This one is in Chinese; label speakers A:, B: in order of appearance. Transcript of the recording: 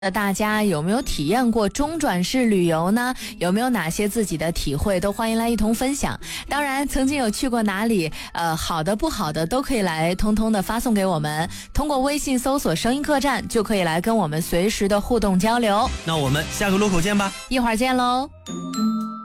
A: 大家有没有体验过中转式旅游呢？有没有哪些自己的体会，都欢迎来一同分享。当然曾经有去过哪里，好的不好的都可以来通通的发送给我们，通过微信搜索声音客栈就可以来跟我们随时的互动交流。
B: 那我们下个路口见吧，
A: 一会儿见喽。